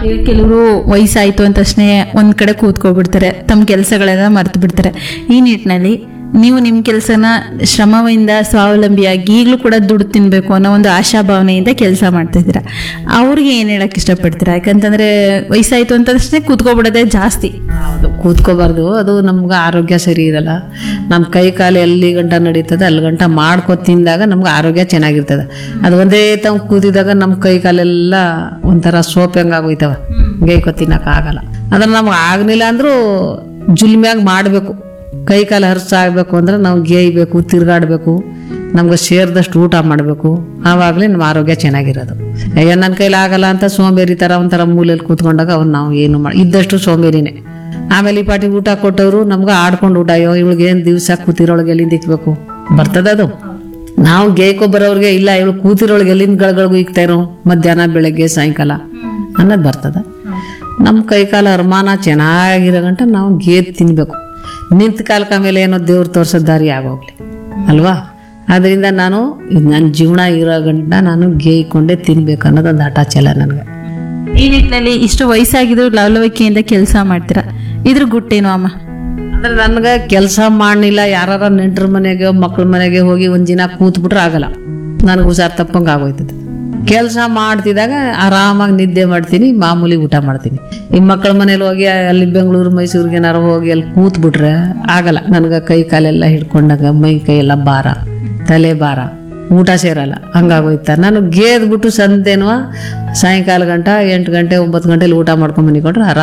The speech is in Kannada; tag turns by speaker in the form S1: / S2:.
S1: ಈಗ ಕೆಲವರು ವಯಸ್ಸಾಯ್ತು ಅಂದ ತಕ್ಷಣ ಒಂದ್ ಕಡೆ ಕೂತ್ಕೊಬಿಡ್ತಾರೆ, ತಮ್ಮ ಕೆಲಸಗಳೆಲ್ಲ ಮರ್ತು ಬಿಡ್ತಾರೆ. ಈ ನಿಟ್ಟಿನಲ್ಲಿ ನೀವು ನಿಮ್ಮ ಕೆಲಸನ ಶ್ರಮದಿಂದ ಸ್ವಾವಲಂಬಿಯಾಗಿ ಈಗಲೂ ಕೂಡ ದುಡ್ಡು ತಿನ್ಬೇಕು ಅನ್ನೋ ಒಂದು ಆಶಾಭಾವನೆಯಿಂದ ಕೆಲಸ ಮಾಡ್ತಾ ಇದ್ದೀರಾ. ಅವ್ರಿಗೆ ಏನ್ ಹೇಳಕ್ ಇಷ್ಟಪಡ್ತೀರಾ? ಯಾಕಂತಂದ್ರೆ ವಯಸ್ಸಾಯ್ತು ಅಂತ ತಕ್ಷಣ ಕೂತ್ಕೊಬಿಡೋದೇ ಜಾಸ್ತಿ.
S2: ಹೌದು, ಕೂತ್ಕೋಬಾರ್ದು. ಅದು ನಮ್ಗೆ ಆರೋಗ್ಯ ಸರಿ ಇರಲ್ಲ. ನಮ್ಮ ಕೈ ಕಾಲು ಎಲ್ಲಿ ಗಂಟ ನಡೀತದೆ ಅಲ್ಲಿ ಗಂಟ ಮಾಡ್ಕೊ ತಿಂದಾಗ ನಮ್ಗೆ ಆರೋಗ್ಯ ಚೆನ್ನಾಗಿರ್ತದೆ. ಅದು ಒಂದೇ ತಾವು ಕೂತಿದಾಗ ನಮ್ಮ ಕೈ ಕಾಲೆಲ್ಲ ಒಂಥರ ಸೋಪ್ ಹೆಂಗಾಗೋಯ್ತವ, ಗೈಕೊ ತಿನ್ನಕ್ಕಾಗಲ್ಲ. ಅದ್ರ ನಮ್ಗೆ ಆಗಲಿಲ್ಲ ಅಂದ್ರೂ ಜುಲ್ಮ್ಯಾಗ ಮಾಡಬೇಕು. ಕೈ ಕಾಲು ಹರ್ಸಾಗಬೇಕು ಅಂದ್ರೆ ನಾವು ಗೇಯ್ಬೇಕು, ತಿರ್ಗಾಡಬೇಕು, ನಮ್ಗೆ ಸೇರಿದಷ್ಟು ಊಟ ಮಾಡಬೇಕು. ಆವಾಗಲೇ ನಮ್ಮ ಆರೋಗ್ಯ ಚೆನ್ನಾಗಿರೋದು. ಅಯ್ಯೋ ನನ್ನ ಕೈಲಿ ಆಗಲ್ಲ ಅಂತ ಸೋಂಬೇರಿ ಥರ ಒಂಥರ ಮೂಲೆಯಲ್ಲಿ ಕೂತ್ಕೊಂಡಾಗ ಅವ್ರು ನಾವು ಏನು ಇದ್ದಷ್ಟು ಸೋಂಬೇರಿನೇ. ಆಮೇಲೆ ಈ ಪಾಟಿ ಊಟ ಕೊಟ್ಟವರು ನಮ್ಗೆ ಆಡ್ಕೊಂಡು ಊಟ, ಅಯ್ಯೋ ಇವಳಿಗೆ ಏನು ದಿವಸ ಕೂತಿರೋಳಗೆ ಎಲ್ಲಿಂದ ಇಕ್ಬೇಕು ಬರ್ತದ ಅದು. ನಾವು ಗೇಯ್ಕೊ ಬರೋರಿಗೆ ಇಲ್ಲ ಇವಳು ಕೂತಿರೋಳಗೆ ಎಲ್ಲಿಂದ ಗಳಗಳಿಗೂ ಇಕ್ತಾಯಿರೋ ಮಧ್ಯಾಹ್ನ ಬೆಳಗ್ಗೆ ಸಾಯಂಕಾಲ ಅನ್ನೋದು ಬರ್ತದ. ನಮ್ಮ ಕೈಕಾಲ ಅರಮಾನ ಚೆನ್ನಾಗಿರೋ ಗಂಟ ನಾವು ಗೇದ್ ತಿನ್ಬೇಕು. ನಿಂತ ಕಾಲಕ ಮೇಲೆ ಏನೋ ದೇವ್ರು ತೋರ್ಸೋದ್ ದಾರಿ ಆಗೋಗ್ಲಿ ಅಲ್ವಾ. ಅದರಿಂದ ನಾನು ನನ್ನ ಜೀವನ ಇರೋ ಗಂಟ ನಾನು ಗೇಯ್ಕೊಂಡೇ ತಿನ್ಬೇಕು ಅನ್ನೋದೊಂದು ಹಠ ಛಲ ನನಗೆ.
S1: ಈ ನಿಟ್ಟಿನಲ್ಲಿ ಇಷ್ಟು ವಯಸ್ಸಾಗಿದ್ರು ಲವಲವಿಕೆಯಿಂದ ಕೆಲಸ ಮಾಡ್ತೀರಾ, ಇದ್ರ ಗುಟ್ಟೇನು ಅಮ್ಮ?
S2: ಅಂದ್ರೆ ನನಗೆ ಕೆಲಸ ಮಾಡಲಿಲ್ಲ, ಯಾರ ನೆಂಟ್ರ ಮನೆಗೆ ಮಕ್ಳ ಮನೆಗೆ ಹೋಗಿ ಒಂದ್ ದಿನ ಕೂತ್ಬಿಟ್ರೆ ಆಗಲ್ಲ, ನನಗೆ ಹುಷಾರ್ ತಪ್ಪಂಗೆ ಆಗೋಯ್ತದೆ. ಕೆಲಸ ಮಾಡ್ತಿದ್ದಾಗ ಆರಾಮಾಗಿ ನಿದ್ದೆ ಮಾಡ್ತೀನಿ, ಮಾಮೂಲಿ ಊಟ ಮಾಡ್ತೀನಿ. ಈ ಮಕ್ಕಳ ಮನೇಲಿ ಹೋಗಿ ಅಲ್ಲಿ ಬೆಂಗಳೂರು ಮೈಸೂರಿಗೆ ಏನಾರು ಹೋಗಿ ಅಲ್ಲಿ ಕೂತ್ಬಿಟ್ರೆ ಆಗಲ್ಲ. ನನಗೆ ಕೈ ಕಾಲೆಲ್ಲ ಹಿಡ್ಕೊಂಡಾಗ ಮೈ ಕೈ ಎಲ್ಲ ಭಾರ, ತಲೆ ಭಾರ, ಊಟ ಸೇರಲ್ಲ, ಹಂಗಾಗೋಯ್ತ. ನಾನು ಗೇದ್ಬಿಟ್ಟು ಸಂದೇನೋ ಸಾಯಂಕಾಲ ಗಂಟ 8 ಗಂಟೆ 9 ಗಂಟೆಲಿ ಊಟ ಮಾಡ್ಕೊಂಡ್ ಬಂದಿಕೊಂಡ್ರೆ